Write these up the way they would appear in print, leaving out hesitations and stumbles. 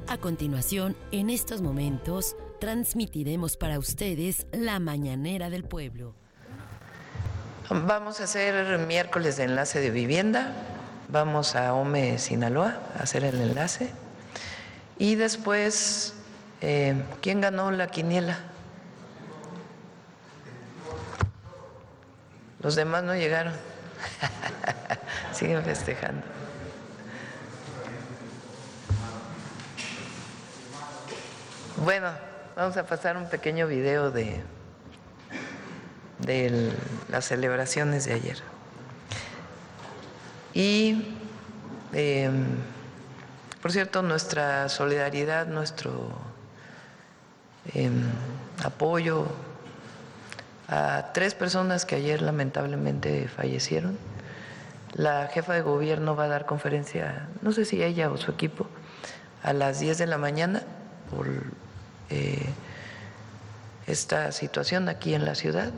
A continuación, en estos momentos, transmitiremos para ustedes la Mañanera del Pueblo. Vamos a hacer miércoles de enlace de vivienda. Vamos a Ome, Sinaloa, a hacer el enlace. Y después, ¿quién ganó la quiniela? Los demás no llegaron. Siguen festejando. Bueno, vamos a pasar un pequeño video de las celebraciones de ayer. Y, por cierto, nuestra solidaridad, nuestro apoyo a 3 personas que ayer lamentablemente fallecieron. La jefa de gobierno va a dar conferencia, no sé si ella o su equipo, a las 10 de la mañana por esta situación aquí en la ciudad.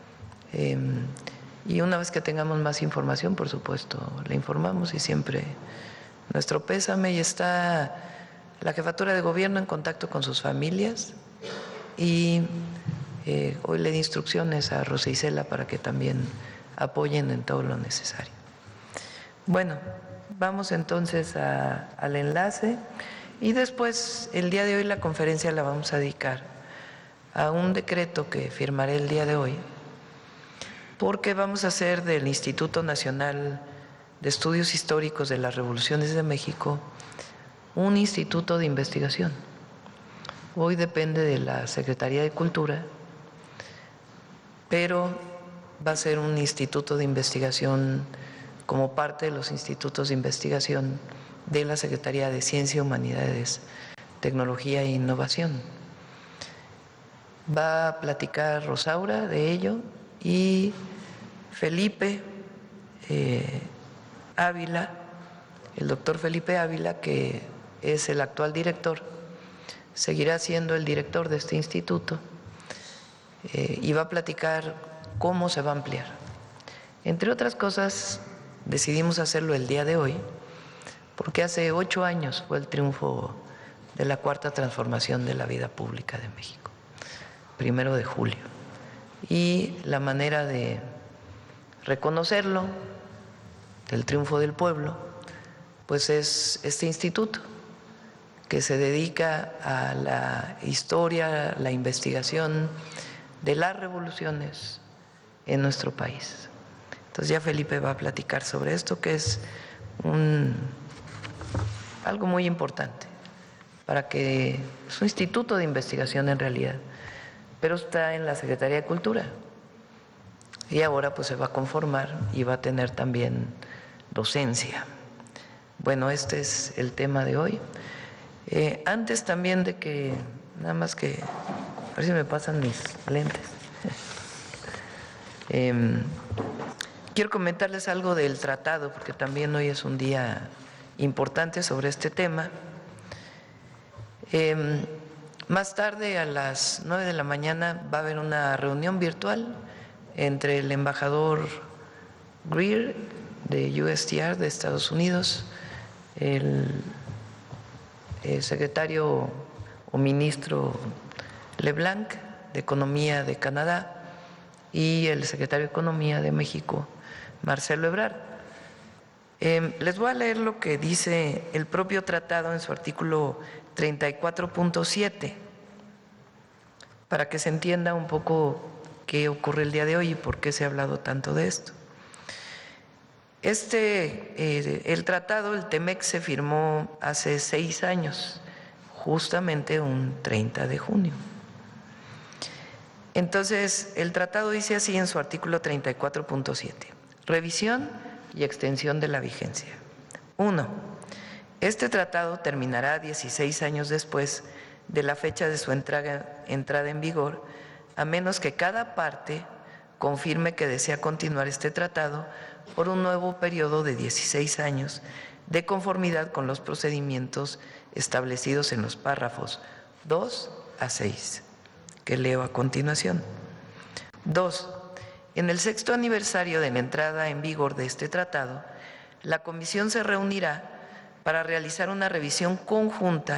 Y una vez que tengamos más información, por supuesto, le informamos y siempre nuestro pésame. Y está la jefatura de gobierno en contacto con sus familias y hoy le di instrucciones a Rosa Isela para que también apoyen en todo lo necesario. Bueno, vamos entonces al enlace y después el día de hoy la conferencia la vamos a dedicar a un decreto que firmaré el día de hoy, porque vamos a hacer del Instituto Nacional de Estudios Históricos de las Revoluciones de México un instituto de investigación. Hoy depende de la Secretaría de Cultura, pero va a ser un instituto de investigación como parte de los institutos de investigación de la Secretaría de Ciencia, Humanidades, Tecnología e Innovación. Va a platicar Rosaura de ello y Felipe Ávila, el doctor Felipe Ávila, que es el actual director, seguirá siendo el director de este instituto y va a platicar cómo se va a ampliar. Entre otras cosas, decidimos hacerlo el día de hoy porque hace 8 años fue el triunfo de la Cuarta Transformación de la vida pública de México, 1 de julio. Y la manera de reconocerlo, del triunfo del pueblo, pues es este instituto que se dedica a la historia, la investigación de las revoluciones en nuestro país. Entonces ya Felipe va a platicar sobre esto, que es algo muy importante para que es un instituto de investigación en realidad, pero está en la Secretaría de Cultura y ahora pues se va a conformar y va a tener también docencia. Bueno, este es el tema de hoy. Antes también de que, nada más que, a ver si me pasan mis lentes. Quiero comentarles algo del tratado, porque también hoy es un día importante sobre este tema. Más tarde, a las 9 de la mañana, va a haber una reunión virtual entre el embajador Greer de USTR de Estados Unidos, el secretario o ministro LeBlanc de Economía de Canadá y el secretario de Economía de México, Marcelo Ebrard. Les voy a leer lo que dice el propio tratado en su artículo 34.7 para que se entienda un poco qué ocurre el día de hoy y por qué se ha hablado tanto de esto. El tratado, el TEMEC, se firmó hace 6 años, justamente un 30 de junio. Entonces, el tratado dice así en su artículo 34.7, revisión y extensión de la vigencia. 1. Este tratado terminará 16 años después de la fecha de su entrada en vigor, a menos que cada parte confirme que desea continuar este tratado por un nuevo periodo de 16 años, de conformidad con los procedimientos establecidos en los párrafos 2 a 6, que leo a continuación. 2. En el 6º aniversario de la entrada en vigor de este tratado, la Comisión se reunirá para realizar una revisión conjunta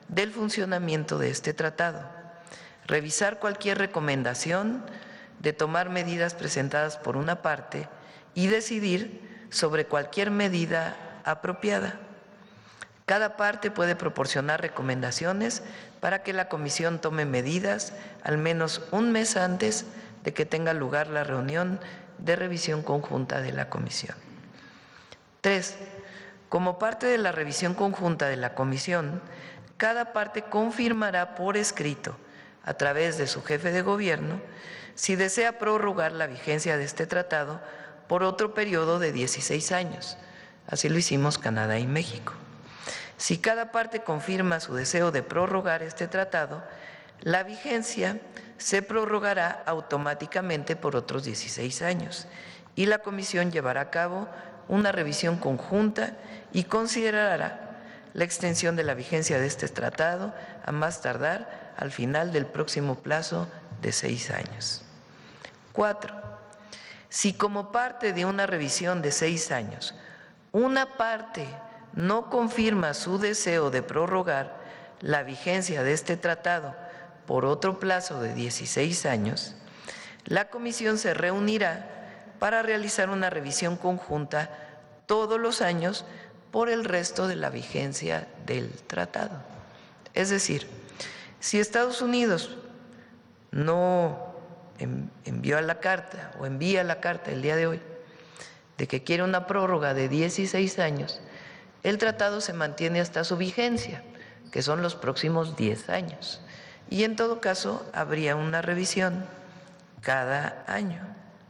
del funcionamiento de este tratado, revisar cualquier recomendación, de tomar medidas presentadas por una parte y decidir sobre cualquier medida apropiada. Cada parte puede proporcionar recomendaciones para que la Comisión tome medidas al menos un mes antes de que tenga lugar la reunión de revisión conjunta de la Comisión. 3. Como parte de la revisión conjunta de la Comisión, cada parte confirmará por escrito, a través de su jefe de gobierno, si desea prorrogar la vigencia de este tratado por otro periodo de 16 años. Así lo hicimos Canadá y México. Si cada parte confirma su deseo de prorrogar este tratado, la vigencia se prorrogará automáticamente por otros 16 años y la Comisión llevará a cabo una revisión conjunta y considerará la extensión de la vigencia de este tratado a más tardar al final del próximo plazo de 6 años. 4. Si como parte de una revisión de 6 años, una parte no confirma su deseo de prorrogar la vigencia de este tratado por otro plazo de 16 años, la Comisión se reunirá para realizar una revisión conjunta todos los años por el resto de la vigencia del tratado. Es decir, si Estados Unidos no envía la carta el día de hoy de que quiere una prórroga de 16 años, el tratado se mantiene hasta su vigencia, que son los próximos 10 años. Y en todo caso, habría una revisión cada año.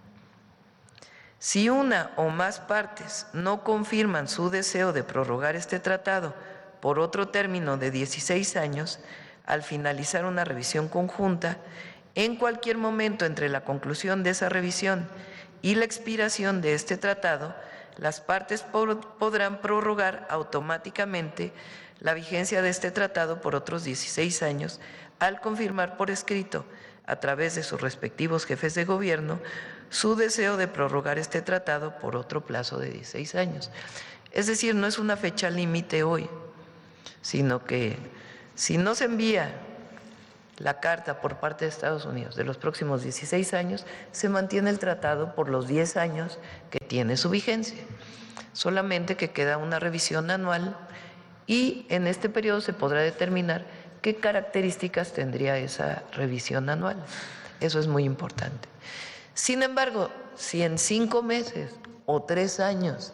Si una o más partes no confirman su deseo de prorrogar este tratado por otro término de 16 años, al finalizar una revisión conjunta, en cualquier momento entre la conclusión de esa revisión y la expiración de este tratado, las partes podrán prorrogar automáticamente la vigencia de este tratado por otros 16 años al confirmar por escrito, a través de sus respectivos jefes de gobierno, su deseo de prorrogar este tratado por otro plazo de 16 años. Es decir, no es una fecha límite hoy, sino que si no se envía la carta por parte de Estados Unidos de los próximos 16 años, se mantiene el tratado por los 10 años que tiene su vigencia. Solamente que queda una revisión anual y en este periodo se podrá determinar qué características tendría esa revisión anual. Eso es muy importante. Sin embargo, si en 5 meses o 3 años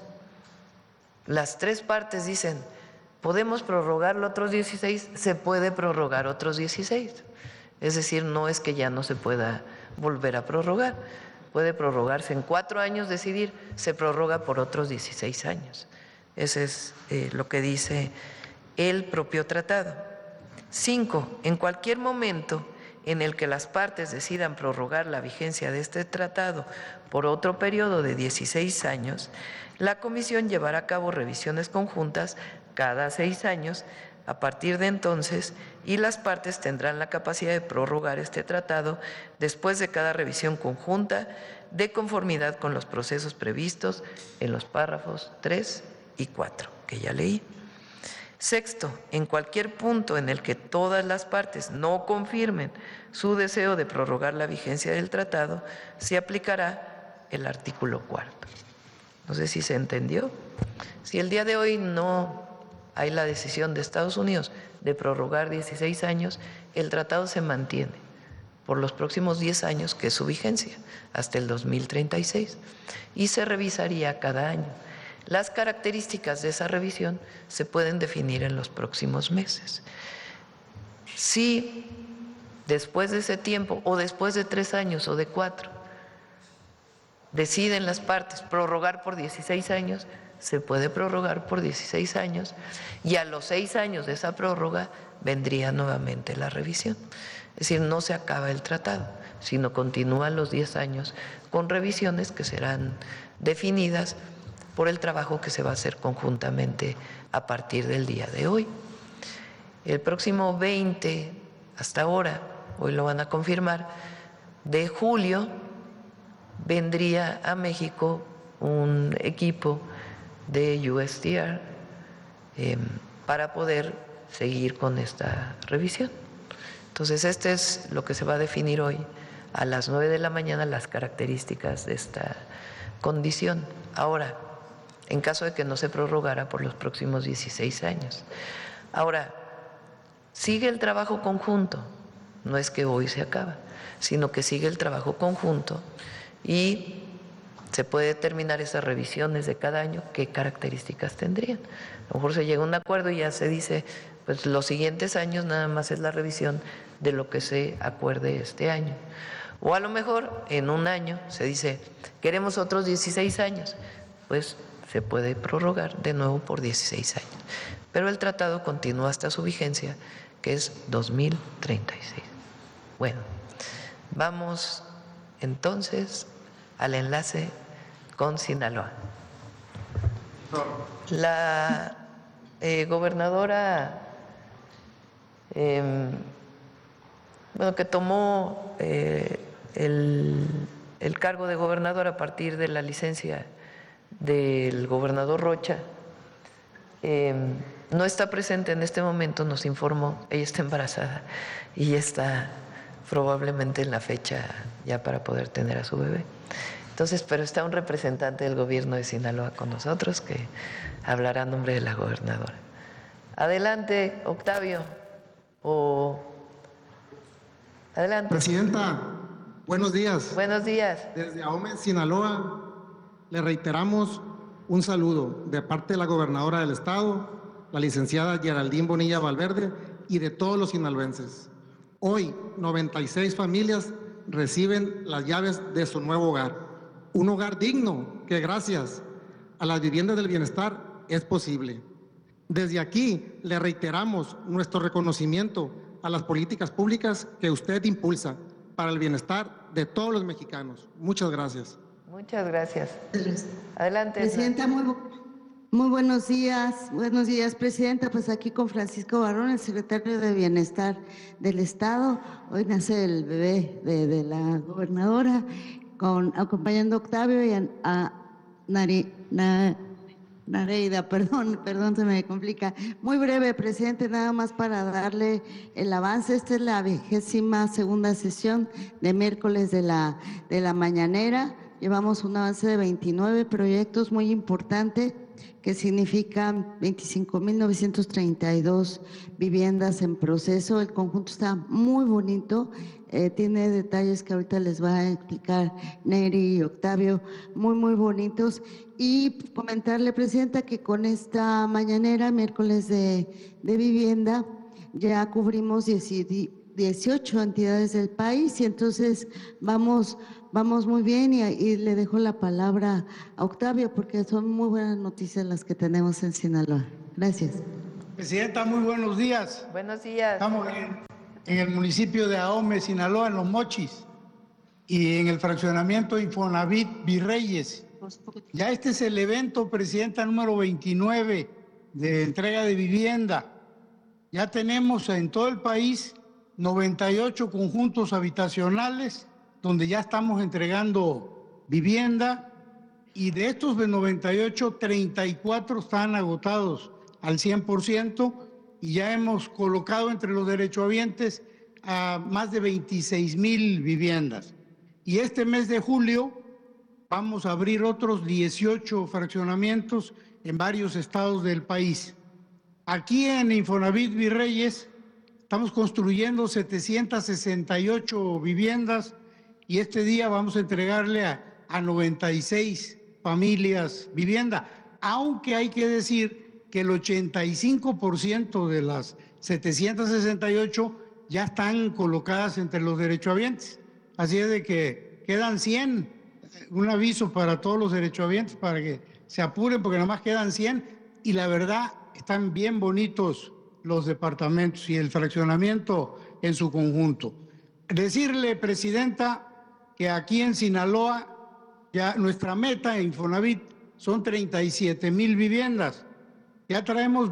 las 3 partes dicen podemos prorrogarlo otros 16, se puede prorrogar otros 16. Es decir, no es que ya no se pueda volver a prorrogar. Puede prorrogarse en 4 años, decidir, se prorroga por otros 16 años. Eso es lo que dice el propio tratado. 5. En cualquier momento en el que las partes decidan prorrogar la vigencia de este tratado por otro periodo de 16 años, la Comisión llevará a cabo revisiones conjuntas cada 6 años a partir de entonces y las partes tendrán la capacidad de prorrogar este tratado después de cada revisión conjunta de conformidad con los procesos previstos en los párrafos 3 y 4, que ya leí. 6. En cualquier punto en el que todas las partes no confirmen su deseo de prorrogar la vigencia del tratado, se aplicará el artículo 4. No sé si se entendió. Si el día de hoy no hay la decisión de Estados Unidos de prorrogar 16 años, el tratado se mantiene por los próximos 10 años, que es su vigencia, hasta el 2036, y se revisaría cada año. Las características de esa revisión se pueden definir en los próximos meses. Si después de ese tiempo, o después de 3 años o de 4, deciden las partes prorrogar por 16 años, se puede prorrogar por 16 años y a los 6 años de esa prórroga vendría nuevamente la revisión. Es decir, no se acaba el tratado, sino continúan los 10 años con revisiones que serán definidas por el trabajo que se va a hacer conjuntamente a partir del día de hoy. El próximo 20, hasta ahora, hoy lo van a confirmar, de julio vendría a México un equipo de USTR para poder seguir con esta revisión. Entonces, este es lo que se va a definir hoy a las 9 de la mañana, las características de esta condición. Ahora, en caso de que no se prorrogara por los próximos 16 años. Ahora, sigue el trabajo conjunto, no es que hoy se acaba, sino que sigue el trabajo conjunto y se puede determinar esas revisiones de cada año, qué características tendrían. A lo mejor se llega a un acuerdo y ya se dice, pues los siguientes años nada más es la revisión de lo que se acuerde este año. O a lo mejor en un año se dice, queremos otros 16 años, pues se puede prorrogar de nuevo por 16 años. Pero el tratado continúa hasta su vigencia, que es 2036. Bueno, vamos entonces al enlace con Sinaloa. La gobernadora, que tomó el cargo de gobernadora a partir de la licencia del gobernador Rocha, no está presente en este momento, nos informó, ella está embarazada y está probablemente en la fecha ya para poder tener a su bebé. Entonces, pero está un representante del gobierno de Sinaloa con nosotros que hablará a nombre de la gobernadora. Adelante, Octavio. Adelante. Presidenta, buenos días. Buenos días. Desde Ahome, Sinaloa, le reiteramos un saludo de parte de la gobernadora del estado, la licenciada Geraldine Bonilla Valverde, y de todos los sinaloenses. Hoy, 96 familias reciben las llaves de su nuevo hogar. Un hogar digno que gracias a las viviendas del bienestar es posible. Desde aquí le reiteramos nuestro reconocimiento a las políticas públicas que usted impulsa para el bienestar de todos los mexicanos. Muchas gracias. Muchas gracias. Adelante. Presidenta, muy buenos días. Buenos días, Presidenta. Pues aquí con Francisco Barrón, el secretario de Bienestar del Estado. Hoy nace el bebé de la gobernadora, acompañando a Octavio y a Nareida, perdón, se me complica. Muy breve, presidente, nada más para darle el avance. Esta es la 22ª sesión de miércoles de la mañanera. Llevamos un avance de 29 proyectos muy importante, que significan 25,932 viviendas en proceso. El conjunto está muy bonito, tiene detalles que ahorita les va a explicar Neri y Octavio, muy bonitos. Y comentarle, Presidenta, que con esta mañanera, miércoles de vivienda, ya cubrimos 18 entidades del país y entonces vamos muy bien y le dejo la palabra a Octavio porque son muy buenas noticias las que tenemos en Sinaloa. Gracias. Presidenta, muy buenos días. Buenos días. Estamos en el municipio de Ahome, Sinaloa, en Los Mochis, y en el fraccionamiento Infonavit Virreyes. Ya este es el evento, Presidenta, número 29 de entrega de vivienda. Ya tenemos en todo el país 98 conjuntos habitacionales donde ya estamos entregando vivienda, y de estos de 98, 34 están agotados al 100%, y ya hemos colocado entre los derechohabientes a más de 26,000 viviendas. Y este mes de julio vamos a abrir otros 18 fraccionamientos en varios estados del país. Aquí en Infonavit Virreyes estamos construyendo 768 viviendas y este día vamos a entregarle a 96 familias vivienda, aunque hay que decir que el 85% de las 768 ya están colocadas entre los derechohabientes. Así es de que quedan 100, un aviso para todos los derechohabientes para que se apuren porque nada más quedan 100 y la verdad están bien bonitos los departamentos y el fraccionamiento en su conjunto. Decirle, Presidenta, que aquí en Sinaloa ya nuestra meta en Infonavit son 37,000 viviendas. Ya traemos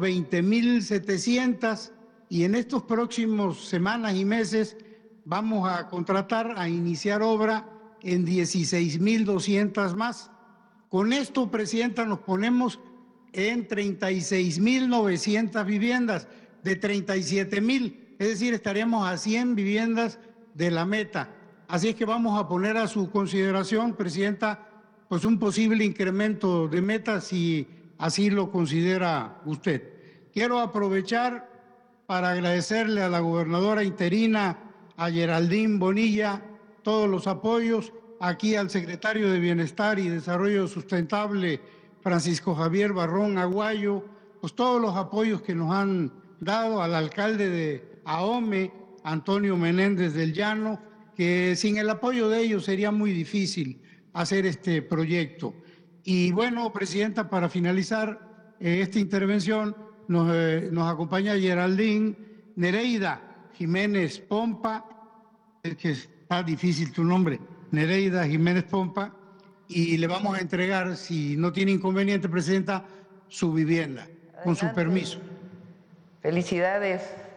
20,700 y en estos próximos semanas y meses vamos a contratar, a iniciar obra en 16,200 más. Con esto, Presidenta, nos ponemos en 36,900 viviendas, de 37,000, es decir, estaríamos a 100 viviendas de la meta. Así es que vamos a poner a su consideración, Presidenta, pues un posible incremento de meta si así lo considera usted. Quiero aprovechar para agradecerle a la gobernadora interina, a Geraldine Bonilla, todos los apoyos, aquí al secretario de Bienestar y Desarrollo Sustentable, Francisco Javier Barrón Aguayo, pues todos los apoyos que nos han dado, al alcalde de Ahome, Antonio Menéndez del Llano, que sin el apoyo de ellos sería muy difícil hacer este proyecto. Y bueno, Presidenta, para finalizar esta intervención, nos acompaña Geraldine Nereida Jiménez Pompa, que está difícil tu nombre, Nereida Jiménez Pompa, y le vamos a entregar, si no tiene inconveniente, Presidenta, su vivienda, con su permiso. Felicidades.